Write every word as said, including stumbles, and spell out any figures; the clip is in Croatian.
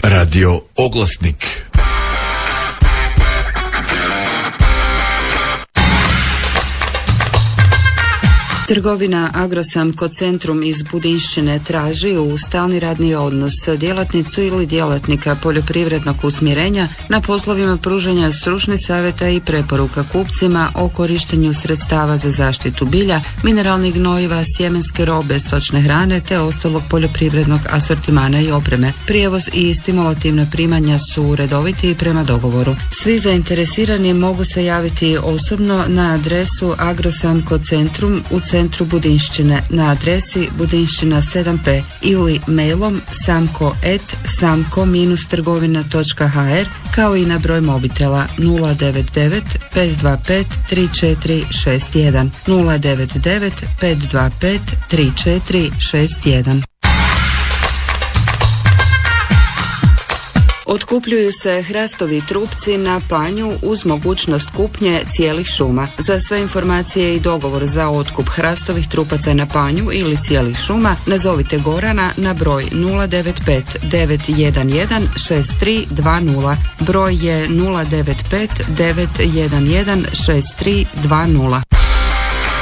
Radio Oglasnik. Trgovina Agrosamco Centrum iz Budinšćine traži u stalni radni odnos djelatnicu ili djelatnika poljoprivrednog usmjerenja na poslovima pružanja stručnih savjeta i preporuka kupcima o korištenju sredstava za zaštitu bilja, mineralnih gnojiva, sjemenske robe, stočne hrane te ostalog poljoprivrednog asortimana i opreme. Prijevoz i stimulativna primanja su redoviti i prema dogovoru. Svi zainteresirani mogu se javiti osobno na adresu Agrosamco Centrum u centru Budinšćine na adresi budinšćina sedam pe ili mailom samko et samko trgovina točka ha er kao i na broj mobitela nula devet devet pet dva pet tri četiri šest jedan nula devet devet pet dva pet tri četiri šest jedan. Otkupljuju se hrastovi trupci na panju uz mogućnost kupnje cijelih šuma. Za sve informacije i dogovor za otkup hrastovih trupaca na panju ili cijelih šuma nazovite Gorana na broj nula devet pet devet jedan jedan šest tri dva nula. Broj je nula devet pet devet jedan jedan šest tri dva nula.